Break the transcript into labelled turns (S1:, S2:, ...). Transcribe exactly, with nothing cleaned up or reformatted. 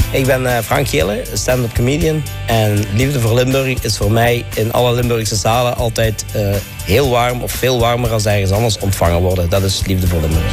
S1: Ik ben uh, Frank Gele, stand-up comedian. En Liefde voor Limburg is voor mij in alle Limburgse zalen altijd uh, heel warm of veel warmer als ergens anders ontvangen worden. Dat is Liefde voor Limburg.